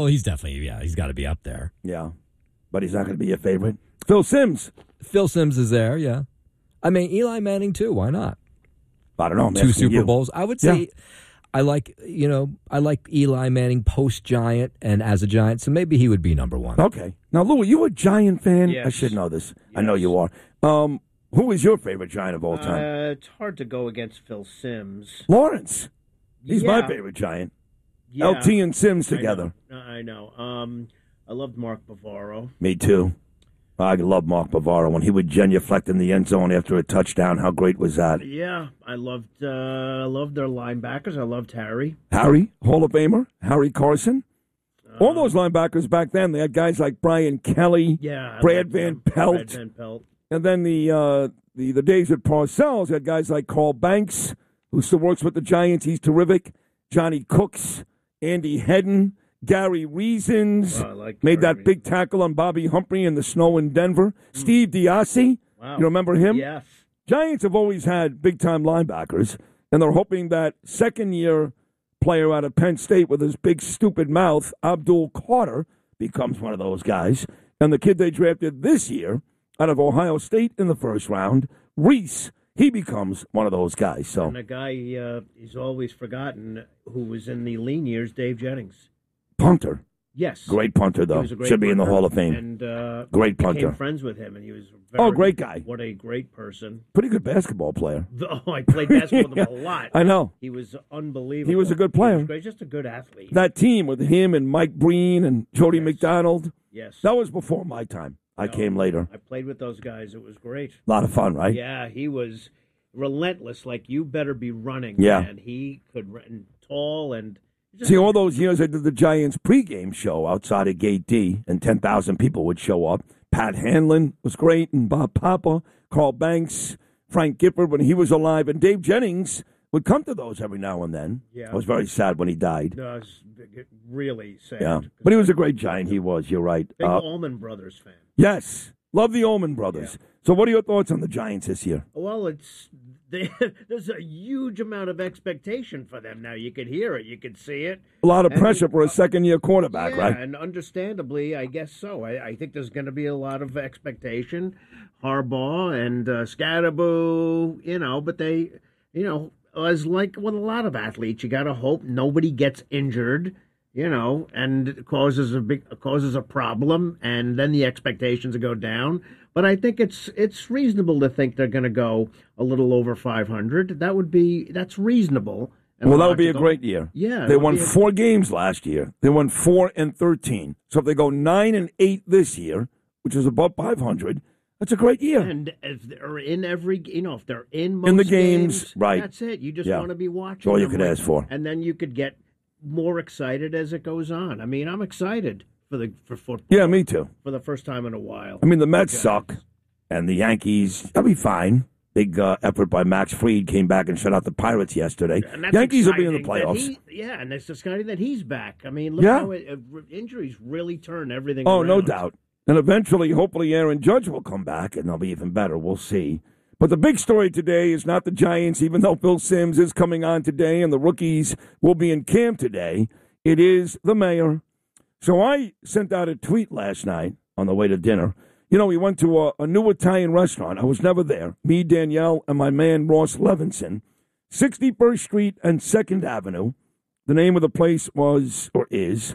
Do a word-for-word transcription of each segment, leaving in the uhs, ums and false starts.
Well, he's definitely, yeah, he's got to be up there. Yeah, but he's not going to be your favorite. Phil Simms. Phil Simms is there, yeah. I mean, Eli Manning, too. Why not? I don't know. I'm Two Super you. Bowls. I would say Yeah. I like, you know, I like Eli Manning post-Giant and as a Giant, so maybe he would be number one. Okay. Now, Lou, are you a Giant fan? Yes. I should know this. Yes. I know you are. Um, who is your favorite Giant of all time? Uh, it's hard to go against Phil Simms. Lawrence. He's my Yeah. favorite Giant. Yeah. L T and Sims I together. know. I know. Um, I loved Mark Bavaro. Me too. I love Mark Bavaro. When he would genuflect in the end zone after a touchdown, how great was that? Yeah, I loved. Uh, I loved their linebackers. I loved Harry. Harry, Hall of Famer, Harry Carson. Uh, All those linebackers back then, they had guys like Brian Kelly, Yeah, I Brad liked Van them. Pelt. Brad Van Pelt. And then the, uh, the the days with Parcells had guys like Carl Banks, who still works with the Giants. He's terrific. Johnny Cooks, Andy Hedden, Gary Reasons, Wow, I like made Gary that big tackle on Bobby Humphrey in the snow in Denver. Steve Diassi, Wow. you remember him? Yes. Giants have always had big-time linebackers, and they're hoping that second-year player out of Penn State with his big, stupid mouth, Abdul Carter, becomes one of those guys. And the kid they drafted this year out of Ohio State in the first round, Reese, he becomes one of those guys. So And a guy uh, he's always forgotten who was in the lean years, Dave Jennings. punter. Yes. Great punter, He though. was a great Should be in the punter, Hall of Fame. And uh, Great became punter. friends with him, and he was very, Oh, great guy. What a great person. Pretty good basketball player. Oh, I played basketball with him a lot. I know. He was unbelievable. He was a good player. He was great, just a good athlete. That team with him and Mike Breen and Jody Yes. McDonald, yes. that was before my time. I No, came later. I played with those guys. It was great. A lot of fun, right? Yeah, he was relentless. Like, you better be running. Yeah. And he could run tall and just, See, all those years I did the Giants pregame show outside of Gate D, and ten thousand people would show up. Pat Hanlon was great, and Bob Papa, Carl Banks, Frank Gifford when he was alive, and Dave Jennings would come to those every now and then. Yeah. I was very sad when he died. uh, was really sad. Yeah, but he was a great Giant. He was. You're right. Big Uh, Allman Brothers fan. yes, love the Ullman brothers. So, what are your thoughts on the Giants this year? Well, it's they, there's a huge amount of expectation for them now. You could hear it, you could see it. A lot of And pressure we- for a second-year quarterback, yeah, right? and understandably, I guess so. I, I think there's going to be a lot of expectation. Harbaugh and uh, Scatterboo, you know, but they, you know, as like with a lot of athletes, you got to hope nobody gets injured, you know, and it causes a big causes a problem, and then the expectations go down. But I think it's it's reasonable to think they're going to go a little over five hundred. That would be that's reasonable. and Well, that would be a logical. great year. Yeah, They it would won be a- four games last year. They won four and thirteen. So if they go nine and eight this year, which is above five hundred, that's a great year. And if they're in every, you know, if they're in most In the games, right. That's it. You just Yeah. want to be watching. That's all you them, could like- ask for. And then you could get more excited as it goes on. I mean, I'm excited for the for football. Yeah, me too. For the first time in a while. I mean, the Mets Okay. suck, and the Yankees, they'll be fine. Big uh, effort by Max Fried came back and shut out the Pirates yesterday. And that's Yankees will be in the exciting that playoffs. he- yeah, and it's exciting that he's back. I mean, look Yeah. how it, uh, injuries really turn everything Oh, no around. doubt. And eventually, hopefully, Aaron Judge will come back, and they'll be even better. We'll see. But the big story today is not the Giants, even though Phil Simms is coming on today and the rookies will be in camp today. It is the mayor. So I sent out a tweet last night on the way to dinner. You know, we went to a, a new Italian restaurant. I was never there. Me, Danielle, and my man Ross Levinson. sixty-first Street and second Avenue. The name of the place was, or is,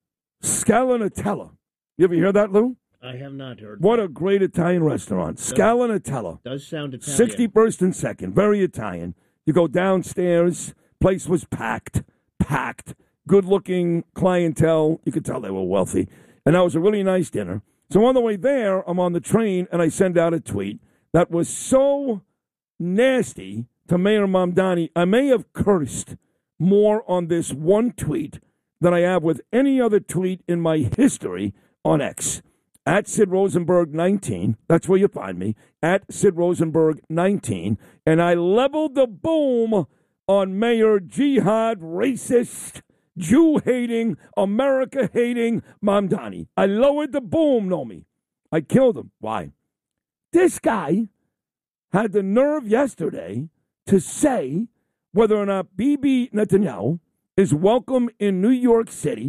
Scalinatella. You ever hear that, Lou? I have not heard. What a great Italian restaurant. Scalinatella. Does sound Italian. sixty-first and second. Very Italian. You go downstairs. Place was packed. Packed. Good-looking clientele. You could tell they were wealthy. And that was a really nice dinner. So on the way there, I'm on the train, and I send out a tweet that was so nasty to Mayor Mamdani. I may have cursed more on this one tweet than I have with any other tweet in my history on X. At Sid Rosenberg nineteen, that's where you find me, at Sid Rosenberg nineteen, and I leveled the boom on Mayor Jihad racist, Jew-hating, America-hating Mamdani. I lowered the boom, Nomi. I killed him. Why? This guy had the nerve yesterday to say whether or not Bibi Netanyahu is welcome in New York City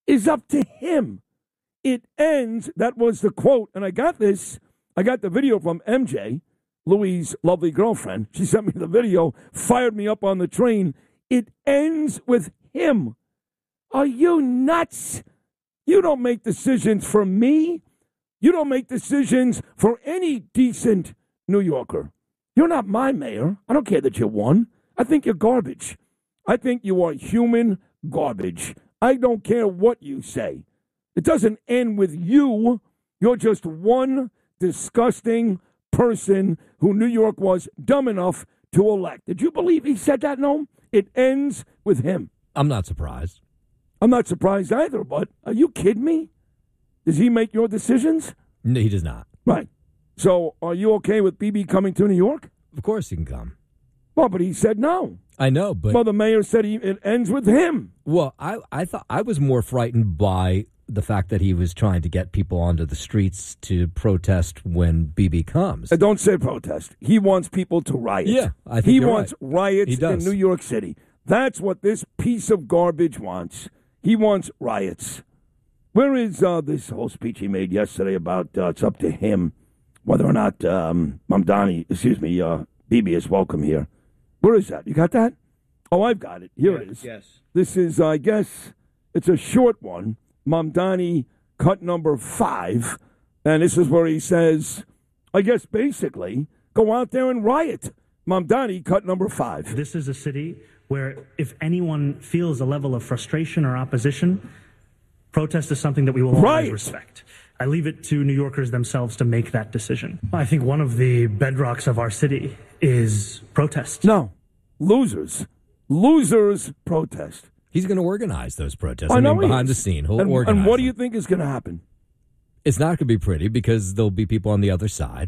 is up to him. It ends, that was the quote, and I got this, I got the video from M J, Louis' lovely girlfriend. She sent me the video, fired me up on the train. It ends with him. Are you nuts? You don't make decisions for me. You don't make decisions for any decent New Yorker. You're not my mayor. I don't care that you won. I think you're garbage. I think you are human garbage. I don't care what you say. It doesn't end with you. You're just one disgusting person who New York was dumb enough to elect. Did you believe he said that, Noam? It ends with him. I'm not surprised. I'm not surprised either, but are you kidding me? Does he make your decisions? No, he does not. Right. So are you okay with Bibi coming to New York? Of course he can come. Well, but he said no. I know, but... Well, the mayor said he, it ends with him. Well, I, I thought I was more frightened by the fact that he was trying to get people onto the streets to protest when Bibi comes. Uh, don't say protest. He wants people to riot. Yeah, I think He you're wants right. riots He does. in New York City. That's what this piece of garbage wants. He wants riots. Where is uh, this whole speech he made yesterday about uh, it's up to him whether or not um, Mamdani, excuse me, uh, Bibi is welcome here? Where is that? You got that? Oh, I've got it. Here Yeah, it is. yes. This is, uh, I guess, it's a short one. Mamdani cut number five. And this is where he says, I guess basically, go out there and riot. Mamdani cut number five. This is a city where if anyone feels a level of frustration or opposition, protest is something that we will always Right. respect. I leave it to New Yorkers themselves to make that decision. I think one of the bedrocks of our city is protest. No. Losers. Losers protest. He's going to organize those protests. I I, know mean, he behind is. the scene. He'll And, organize and what do them. you think is going to happen? It's not going to be pretty because there'll be people on the other side,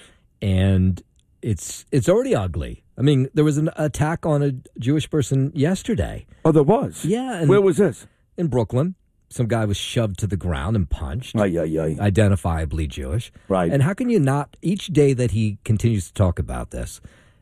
and it's it's already ugly. I mean, there was an attack on a Jewish person yesterday. Oh, there was? Yeah. And Where was this? in Brooklyn. Some guy was shoved to the ground and punched, Ay, ay, ay. identifiably Jewish. Right. And how can you not, each day that he continues to talk about this,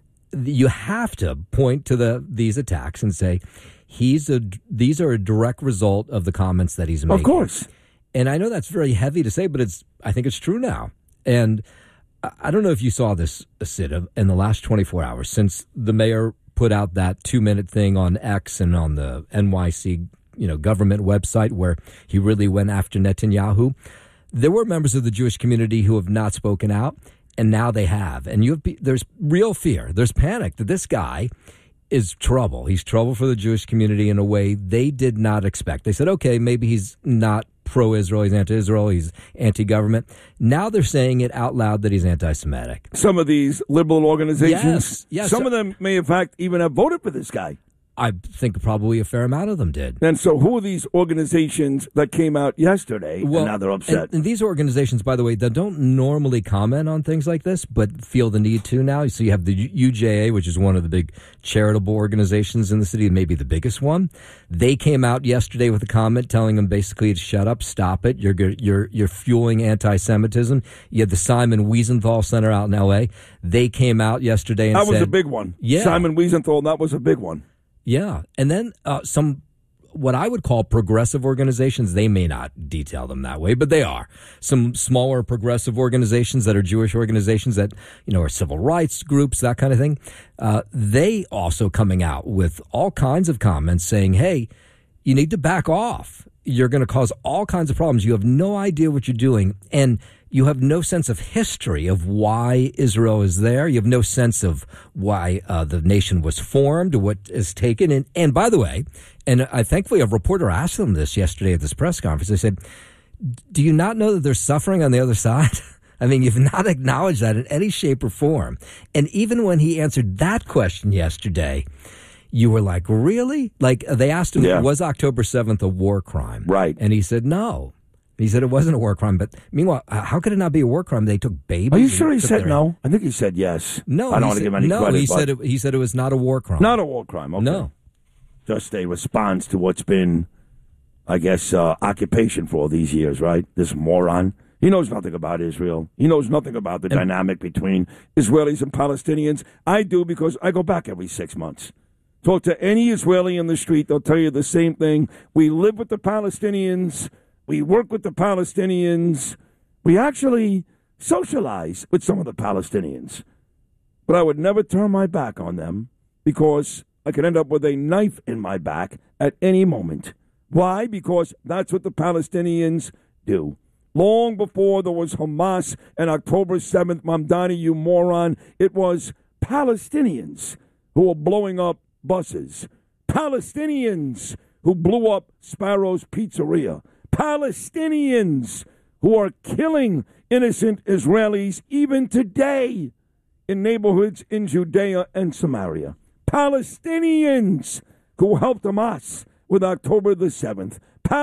you have to point to the these attacks and say, he's a, these are a direct result of the comments that he's making. Of course. And I know that's very heavy to say, but it's I think it's true now. And I I don't know if you saw this, Sid, in the last twenty-four hours, since the mayor put out that two-minute thing on X and on the N Y C you know, government website where he really went after Netanyahu. There were members of the Jewish community who have not spoken out, and now they have. And you have, there's real fear. There's panic that this guy is trouble. He's trouble for the Jewish community in a way they did not expect. They said, okay, maybe he's not pro-Israel, he's anti-Israel, he's anti-government. Now they're saying it out loud that he's anti-Semitic. Some of these liberal organizations, Yes, yes. some of them may in fact even have voted for this guy. I think probably a fair amount of them did. And so who are these organizations that came out yesterday and now they're upset? And, and these organizations, by the way, that don't normally comment on things like this, but feel the need to now. So you have the U J A, which is one of the big charitable organizations in the city, maybe the biggest one. They came out yesterday with a comment telling them basically to shut up, stop it. You're you're you're fueling anti-Semitism. You had the Simon Wiesenthal Center out in L A. They came out yesterday and that was said, a big one. Yeah. Simon Wiesenthal, that was a big one. yeah. And then uh, some, what I would call progressive organizations, they may not detail them that way, but they are. Some smaller progressive organizations that are Jewish organizations that, you know, are civil rights groups, that kind of thing. Uh, they also coming out with all kinds of comments saying, hey, you need to back off. You're going to cause all kinds of problems. You have no idea what you're doing. And you have no sense of history of why Israel is there. You have no sense of why uh, the nation was formed or what is taken. And, and by the way, and I thankfully a reporter asked them this yesterday at this press conference. They said, do you not know that there's suffering on the other side? I mean, you've not acknowledged that in any shape or form. And even when he answered that question yesterday, you were like, really? Like they asked him, Yeah. was October seventh a war crime? Right. And he said, no. He said it wasn't a war crime, but meanwhile, how could it not be a war crime? They took babies. Are you and sure he took said their- no? I think he said yes. No, I don't he want to said- give any no, credit. he but said it, he said it was not a war crime. not a war crime. Okay. No. Just a response to what's been, I guess, uh, occupation for all these years, right? This moron. He knows nothing about Israel. He knows nothing about the dynamic between Israelis and Palestinians. I do because I go back every six months. Talk to any Israeli in the street, they'll tell you the same thing. We live with the Palestinians. We work with the Palestinians. We actually socialize with some of the Palestinians. But I would never turn my back on them because I could end up with a knife in my back at any moment. Why? Because that's what the Palestinians do. Long before there was Hamas and October seventh, Mamdani, you moron, it was Palestinians who were blowing up buses. Palestinians who blew up Sparrow's Pizzeria. Palestinians who are killing innocent Israelis even today in neighborhoods in Judea and Samaria. Palestinians who helped Hamas with October the seventh.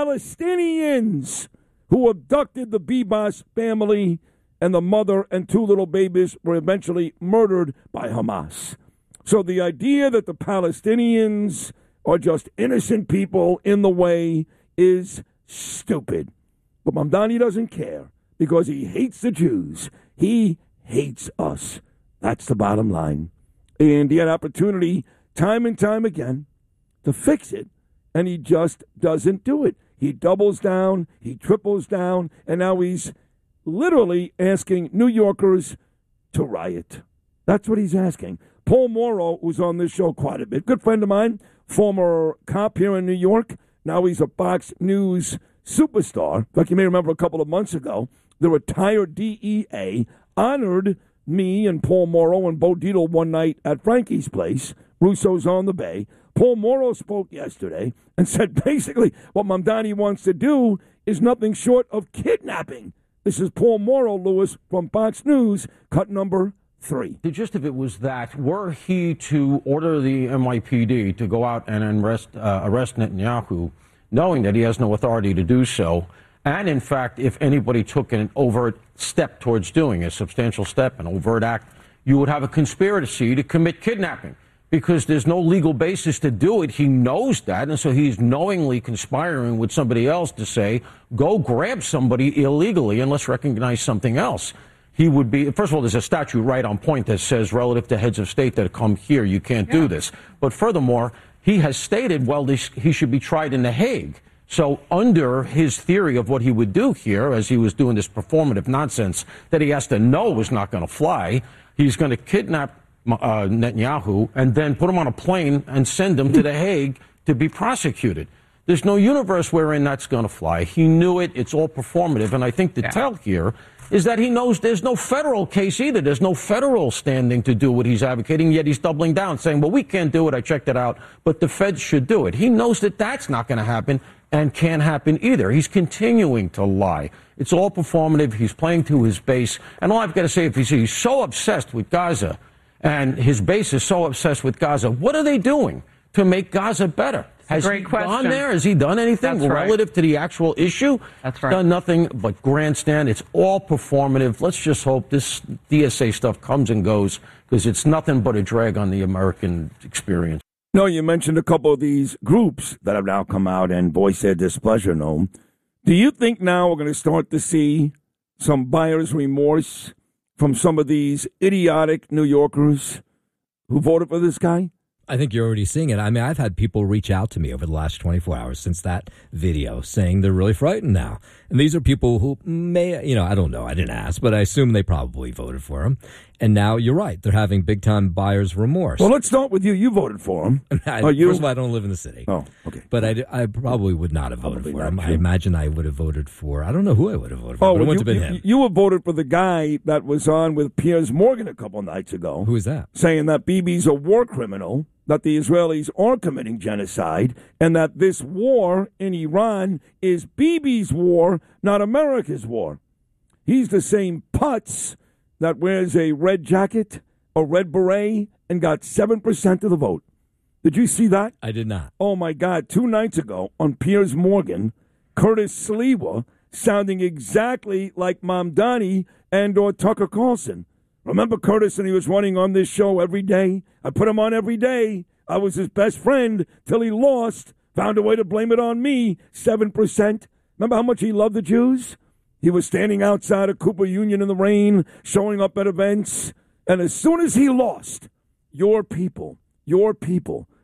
Palestinians who abducted the Bibas family, and the mother and two little babies were eventually murdered by Hamas. So the idea that the Palestinians are just innocent people in the way is stupid. But Mamdani doesn't care because he hates the Jews. He hates us. That's the bottom line. And he had opportunity time and time again to fix it, and he just doesn't do it. He doubles down, he triples down, and now he's literally asking New Yorkers to riot. That's what he's asking. Paul Morrow, who's on this show quite a bit, good friend of mine, former cop here in New York. Now he's a Fox News superstar. Like you may remember a couple of months ago, the retired D E A honored me and Paul Morrow and Bo Dietl one night at Frankie's place. Russo's on the Bay. Paul Morrow spoke yesterday and said basically what Mamdani wants to do is nothing short of kidnapping. This is Paul Morrow, Lewis, from Fox News, cut number three. The gist of it was that were he to order the N Y P D to go out and arrest, uh, arrest Netanyahu, knowing that he has no authority to do so, and in fact, if anybody took an overt step towards doing a substantial step, an overt act, you would have a conspiracy to commit kidnapping. Because there's no legal basis to do it. He knows that, and so he's knowingly conspiring with somebody else to say, go grab somebody illegally and let's recognize something else. He would be, first of all, there's a statute right on point that says relative to heads of state that come here, you can't yeah. do this. But furthermore, he has stated, well, this, he should be tried in The Hague. So under his theory of what he would do here, as he was doing this performative nonsense that he has to know was not going to fly, he's going to kidnap Uh, Netanyahu, and then put him on a plane and send him to The Hague to be prosecuted. There's no universe wherein that's going to fly. He knew it. It's all performative. And I think the yeah. tell here is that he knows there's no federal case either. There's no federal standing to do what he's advocating, yet he's doubling down, saying, well, we can't do it. I checked it out, but the feds should do it. He knows that that's not going to happen and can't happen either. He's continuing to lie. It's all performative. He's playing to his base. And all I've got to say, if he's, he's so obsessed with Gaza, and his base is so obsessed with Gaza, what are they doing to make Gaza better? Has Great he question. gone there? Has he done anything That's relative right. to the actual issue? That's right. Done nothing but grandstand. It's all performative. Let's just hope this D S A stuff comes and goes, because it's nothing but a drag on the American experience. No, you mentioned a couple of these groups that have now come out and voiced their displeasure, Noam. Do you think now we're going to start to see some buyer's remorse from some of these idiotic New Yorkers who voted for this guy? I think you're already seeing it. I mean, I've had people reach out to me over the last twenty-four hours since that video saying they're really frightened now. And these are people who may, you know, I don't know. I didn't ask, but I assume they probably voted for him. And now you're right. They're having big time buyer's remorse. Well, let's start with you. You voted for him. I, oh, you? First of all, I don't live in the city. Oh, okay. But I, I probably would not have voted Probably for him. not, I imagine I would have voted for, I don't know who I would have voted for, oh, but it well, wouldn't you, have been you, him. You were voted for the guy that was on with Piers Morgan a couple nights ago. Who is that? Saying that Bibi's a war criminal, that the Israelis are committing genocide, and that this war in Iran is Bibi's war, not America's war. He's the same putz that wears a red jacket, a red beret, and got seven percent of the vote. Did you see that? I did not. Oh, my God. Two nights ago on Piers Morgan, Curtis Sliwa sounding exactly like Mamdani and or Tucker Carlson. Remember Curtis when he was running on this show every day? I put him on every day. I was his best friend till he lost, found a way to blame it on me, seven percent. Remember how much he loved the Jews? He was standing outside of Cooper Union in the rain, showing up at events. And as soon as he lost, your people, your people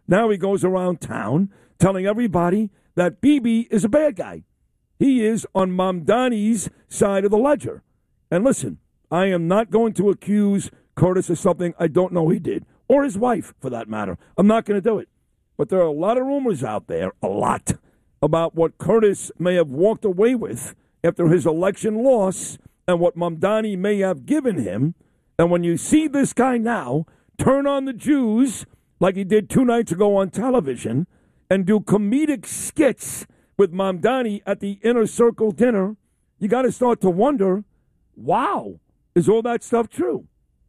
Now he goes around town telling everybody that Bibi is a bad guy. He is on Mamdani's side of the ledger. And listen, I am not going to accuse Curtis of something I don't know he did, or his wife, for that matter. I'm not going to do it. But there are a lot of rumors out there, a lot, about what Curtis may have walked away with after his election loss and what Mamdani may have given him. And when you see this guy now turn on the Jews like he did two nights ago on television and do comedic skits with Mamdani at the Inner Circle dinner, you got to start to wonder, wow, is all that stuff true?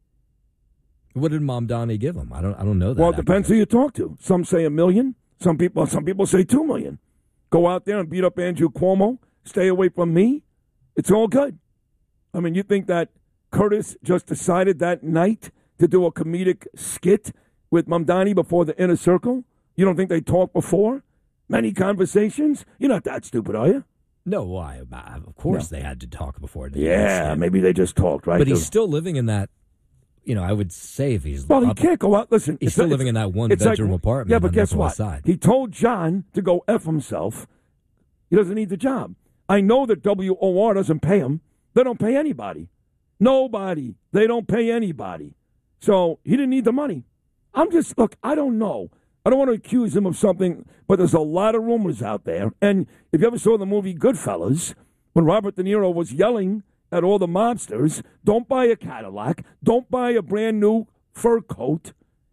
What did Mamdani give him? I don't. I don't know that. Well, it depends who you talk to. Some say a million. Some people. Some people say two million. Go out there and beat up Andrew Cuomo. Stay away from me. It's all good. I mean, you think that Curtis just decided that night to do a comedic skit with Mamdani before the Inner Circle? You don't think they talked before? Many conversations? You're not that stupid, are you? No, why? Of course no. They had to talk before. They yeah, maybe they just talked, right? But he's still living in that. You know, I would say if he's well, he up, can't go out. Listen, he's still living in that one-bedroom like, apartment. Yeah, but guess what? Side. He told John to go F himself. He doesn't need the job. I know that W O R doesn't pay him. They don't pay anybody. Nobody. They don't pay anybody. So he didn't need the money. I'm just, look, I don't know. I don't want to accuse him of something, but there's a lot of rumors out there. And if you ever saw the movie Goodfellas, when Robert De Niro was yelling at all the mobsters, don't buy a Cadillac, don't buy a brand new fur coat,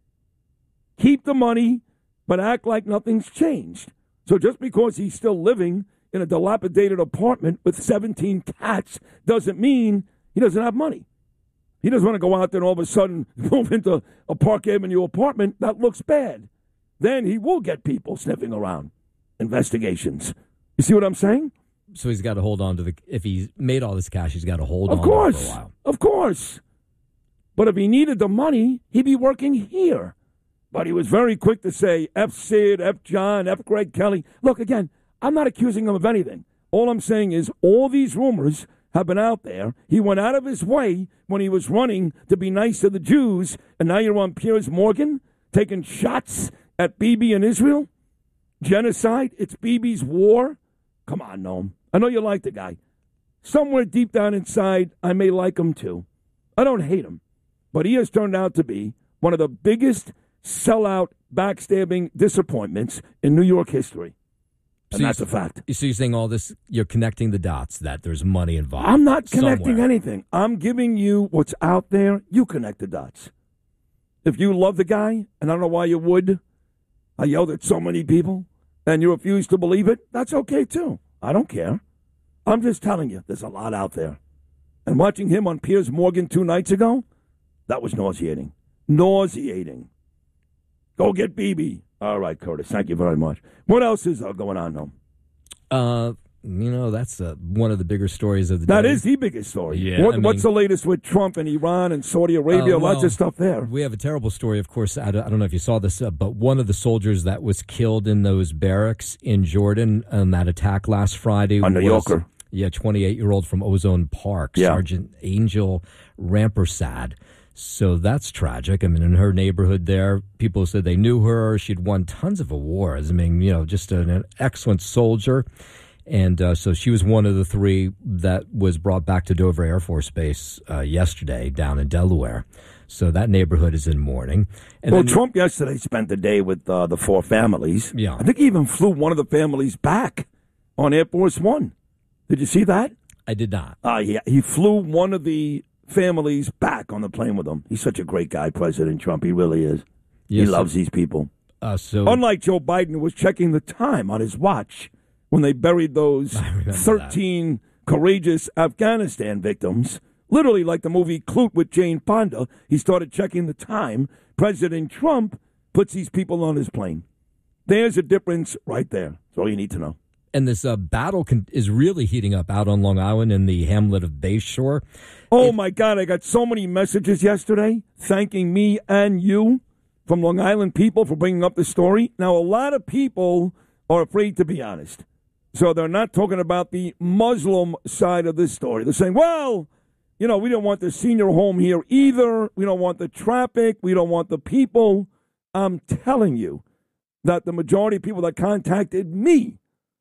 keep the money, but act like nothing's changed. So just because he's still living in a dilapidated apartment with seventeen cats doesn't mean he doesn't have money. He doesn't want to go out there and all of a sudden move into a Park Avenue apartment. That looks bad. Then he will get people sniffing around. Investigations. You see what I'm saying? So he's got to hold on to the, if he's made all this cash, he's got to hold of on course, to it for a while. Of course. But if he needed the money, he'd be working here. But he was very quick to say, F Sid, F John, F Greg Kelly. Look, again, I'm not accusing him of anything. All I'm saying is all these rumors have been out there. He went out of his way when he was running to be nice to the Jews, and now you're on Piers Morgan taking shots at Bibi and Israel? Genocide? It's Bibi's war? Come on, Noam. I know you like the guy. Somewhere deep down inside, I may like him too. I don't hate him. But he has turned out to be one of the biggest sellout, backstabbing disappointments in New York history. And so that's a fact. So you're saying all this, you're connecting the dots, that there's money involved. I'm not connecting somewhere. anything. I'm giving you what's out there. You connect the dots. If you love the guy, and I don't know why you would, I yelled at so many people, and you refuse to believe it, that's okay too. I don't care. I'm just telling you, there's a lot out there. And watching him on Piers Morgan two nights ago, that was nauseating. Nauseating. Go get Bibi. All right, Curtis, thank you very much. What else is uh, going on, though? Uh, you know, that's uh, one of the bigger stories of the that day. That is the biggest story. Yeah, what, I mean, what's the latest with Trump and Iran and Saudi Arabia? Uh, well, lots of stuff there. We have a terrible story, of course. I don't, I don't know if you saw this, uh, but one of the soldiers that was killed in those barracks in Jordan on that attack last Friday a New was, Yorker. Yeah, twenty-eight-year-old from Ozone Park, yeah. Sergeant Angel Rampersad. So that's tragic. I mean, in her neighborhood there, people said they knew her. She'd won tons of awards. I mean, you know, just an, an excellent soldier. And uh, so she was one of the three that was brought back to Dover Air Force Base uh, yesterday down in Delaware. So that neighborhood is in mourning. And well, then, Trump yesterday spent the day with uh, the four families. Yeah. I think he even flew one of the families back on Air Force One. Did you see that? I did not. Uh, yeah, he flew one of the families back on the plane with him. He's such a great guy, President Trump. He really is. Yes, he loves these people. Uh, so Unlike Joe Biden, who was checking the time on his watch when they buried those thirteen that. courageous Afghanistan victims. Literally like the movie Clute with Jane Fonda, he started checking the time. President Trump puts these people on his plane. There's a difference right there. That's all you need to know. And this uh, battle can, is really heating up out on Long Island in the hamlet of Bayshore. Oh, it, my God. I got so many messages yesterday thanking me and you from Long Island people for bringing up the story. Now, a lot of people are afraid to be honest. So they're not talking about the Muslim side of this story. They're saying, well, you know, we don't want the senior home here either. We don't want the traffic. We don't want the people. I'm telling you, that the majority of people that contacted me,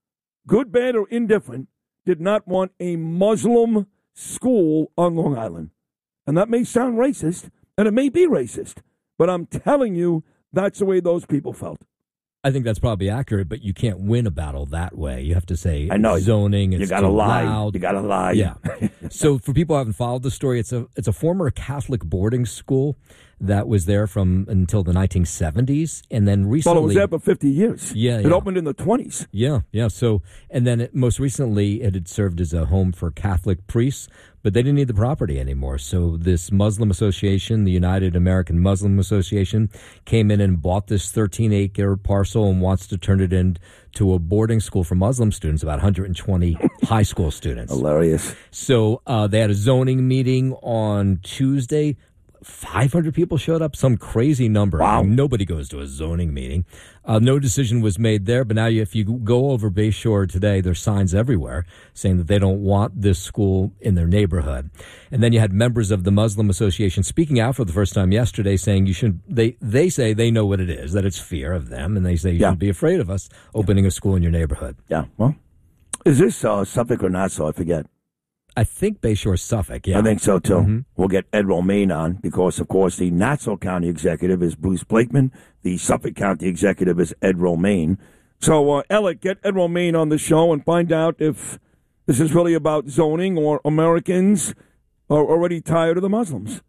good, bad, or indifferent, did not want a Muslim school on Long Island. And that may sound racist, and it may be racist, but I'm telling you, that's the way those people felt. I think that's probably accurate, but you can't win a battle that way. You have to say I know. zoning. It's you gotta too lie. loud. You gotta lie. Yeah. So for people who haven't followed the story, it's a it's a former Catholic boarding school that was there from until the nineteen seventies, and then recently, Well, it was there for fifty years. Yeah, it yeah. opened in the twenties. Yeah, yeah. So and then it, most recently, it had served as a home for Catholic priests, but they didn't need the property anymore. So this Muslim association, the United American Muslim Association, came in and bought this thirteen acre parcel and wants to turn it into a boarding school for Muslim students, about one hundred twenty high school students. Hilarious. So uh, they had a zoning meeting on Tuesday. five hundred people showed up, some crazy number. Wow. I mean, nobody goes to a zoning meeting. Uh, no decision was made there, but now you, if you go over Bayshore today, there's signs everywhere saying that they don't want this school in their neighborhood. And then you had members of the Muslim Association speaking out for the first time yesterday saying you should, they, they say they know what it is, that it's fear of them, and they say you Yeah. shouldn't be afraid of us opening a school in your neighborhood. Yeah, well, is this uh, Suffolk or Nassau? I forget. I think Bayshore, Suffolk, yeah. I think so, too. Mm-hmm. We'll get Ed Romaine on because, of course, the Nassau County executive is Bruce Blakeman. The Suffolk County executive is Ed Romaine. So, uh, Alec, get Ed Romaine on the show and find out if this is really about zoning or Americans are already tired of the Muslims.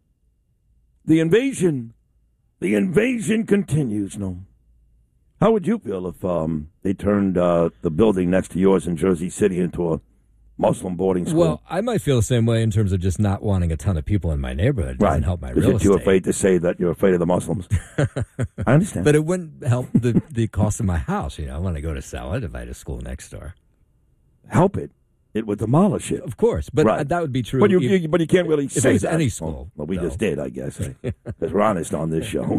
The invasion, the invasion continues, no? How would you feel if um, they turned uh, the building next to yours in Jersey City into a Muslim boarding school? Well, I might feel the same way in terms of just not wanting a ton of people in my neighborhood. It doesn't right. help my Because real you're too estate. afraid to say that you're afraid of the Muslims. I understand. But it wouldn't help the, the cost of my house, you know, when I go to sell it if I had a school next door. Help it. It would demolish it. Of course, but Right. that would be true. But you, if- you, but you can't really if say it was that. any school, Well, well, we though. just did, I guess, because we're honest on this show.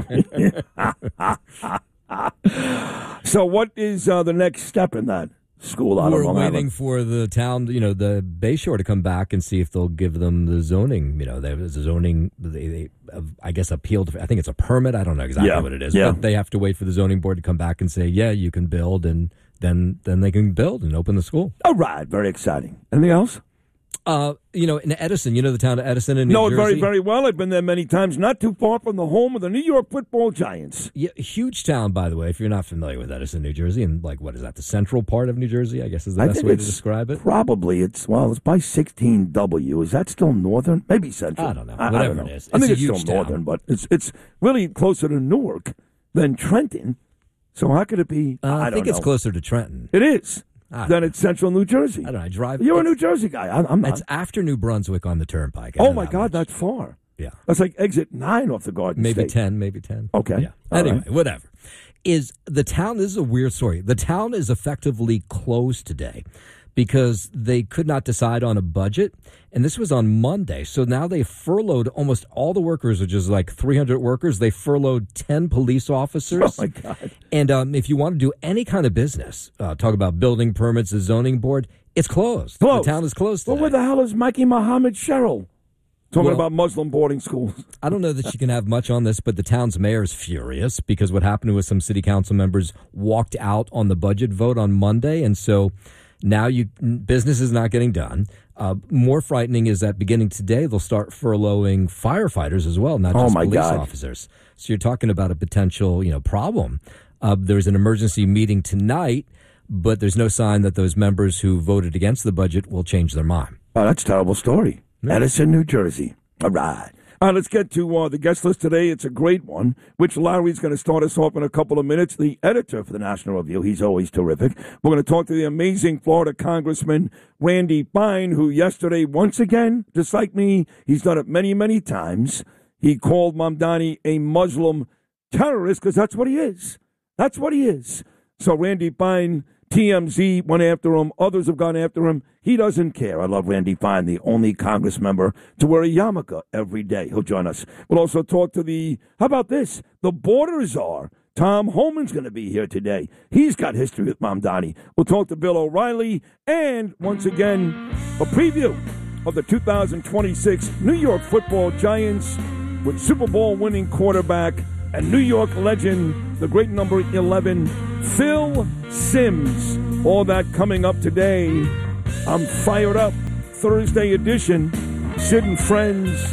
So what is uh, the next step in that school out We're of Long waiting Island? for the town, you know, the Bayshore to come back and see if they'll give them the zoning. You know, there's a zoning, they, they uh, I guess, appealed. I think it's a permit. I don't know exactly Yeah, what it is. yeah. But they have to wait for the zoning board to come back and say, yeah, you can build, and then then they can build and open the school. All right, very exciting. Anything else? Uh, you know, in Edison, you know the town of Edison in New No, Jersey? very, very well. I've been there many times, not too far from the home of the New York Football Giants. Yeah, huge town, by the way, if you're not familiar with Edison, New Jersey, and like, what is that, the central part of New Jersey, I guess is the I best think way to it's describe it? Probably it's, well, it's by sixteen W. Is that still northern? Maybe central. I don't know. I, I Whatever don't know. it is. I think It's it's a still huge town. northern, but it's it's really closer to Newark than Trenton. So how could it be? Uh, I, I, don't think know. it's closer to Trenton. It is. I Then it's central New Jersey. I don't know. I drive. You're a it's- New Jersey guy. I, I'm not. It's after New Brunswick on the Turnpike. I Oh, know my that God, much. that's far. Yeah. That's like exit nine off the Garden Maybe State. ten, maybe ten. Okay. Yeah. All Anyway, right. whatever. Is the town, this is a weird story. The town is effectively closed today because they could not decide on a budget. And this was on Monday. So now they furloughed almost all the workers, which is like three hundred workers. They furloughed ten police officers. Oh, my God. And um, if you want to do any kind of business, uh, talk about building permits, the zoning board, it's closed. Closed. The town is closed Well, today. where the hell is Mikey Muhammad Sherrill? Talking Well- about Muslim boarding schools. I don't know that she can have much on this, but the town's mayor is furious because what happened was some city council members walked out on the budget vote on Monday, and so now you business is not getting done. Uh, more frightening is that beginning today, they'll start furloughing firefighters as well, not Oh, just my police God. officers. So you're talking about a potential, you know, problem. Uh, there's an emergency meeting tonight, but there's no sign that those members who voted against the budget will change their mind. Oh, that's a terrible story. Edison, New Jersey. All right. All right, let's get to uh, the guest list today. It's a great one, which Larry's going to start us off in a couple of minutes. The editor for the National Review. He's always terrific. We're going to talk to the amazing Florida Congressman Randy Fine, who yesterday, once again, just like me, he's done it many, many times. He called Mamdani a Muslim terrorist because that's what he is. That's what he is. So Randy Fine, T M Z went after him. Others have gone after him. He doesn't care. I love Randy Fine, the only Congress member to wear a yarmulke every day. He'll join us. We'll also talk to the, how about this? The border czar. Tom Homan's going to be here today. He's got history with Mamdani. We'll talk to Bill O'Reilly. And once again, a preview of the two thousand twenty-six New York Football Giants with Super Bowl winning quarterback and New York legend, the great number eleven, Phil Simms. All that coming up today. I'm fired up. Thursday edition. Sid and Friends.